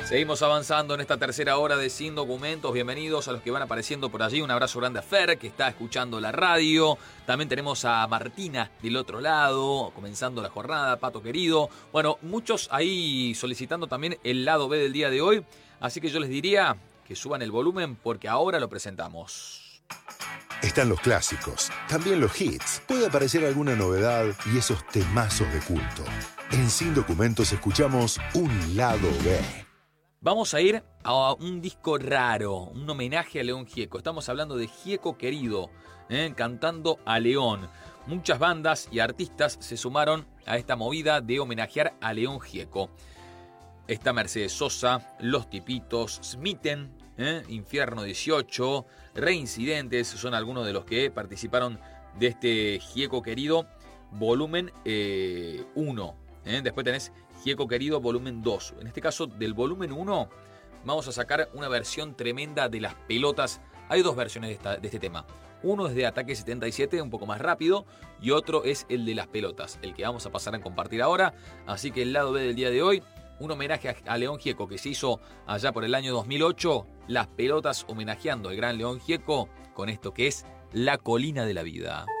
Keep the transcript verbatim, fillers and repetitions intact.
Seguimos avanzando en esta tercera hora de Sin Documentos. Bienvenidos a los que van apareciendo por allí. Un abrazo grande a Fer, que está escuchando la radio. También tenemos a Martina del otro lado, comenzando la jornada. Pato querido. Bueno, muchos ahí solicitando también el lado B del día de hoy. Así que yo les diría que suban el volumen porque ahora lo presentamos. Están los clásicos, también los hits. Puede aparecer alguna novedad y esos temazos de culto. En Sin Documentos escuchamos un lado B. Vamos a ir a un disco raro, un homenaje a León Gieco. Estamos hablando de Gieco Querido, ¿eh? Cantando a León. Muchas bandas y artistas se sumaron a esta movida de homenajear a León Gieco. Está Mercedes Sosa, Los Tipitos, Smitten, ¿eh? Infierno dieciocho, Reincidentes, son algunos de los que participaron de este Gieco Querido volumen eh, uno. ¿eh? Después tenés Gieco Querido volumen dos. En este caso, del volumen uno, vamos a sacar una versión tremenda de Las Pelotas. Hay dos versiones de, esta, de este tema. Uno es de Ataque setenta y siete, un poco más rápido, y otro es el de Las Pelotas, el que vamos a pasar a compartir ahora. Así que el lado B del día de hoy, un homenaje a, a León Gieco que se hizo allá por el año dos mil ocho. Las Pelotas homenajeando al gran León Gieco con esto que es La Colina de la Vida.